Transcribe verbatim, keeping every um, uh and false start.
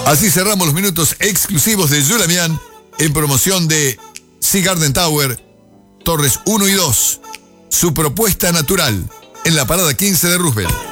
Así cerramos los minutos exclusivos de Julamian en promoción de Sea Garden Tower, Torres uno y dos. Su propuesta natural en la parada quince de Roosevelt.